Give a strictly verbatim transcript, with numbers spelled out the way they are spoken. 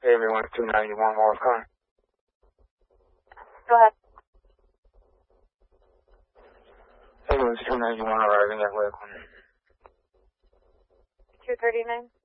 Hey, everyone, two ninety-one Wall Car. Go ahead. Hey, everyone's two ninety-one arriving at Lakeland. two thirty-nine.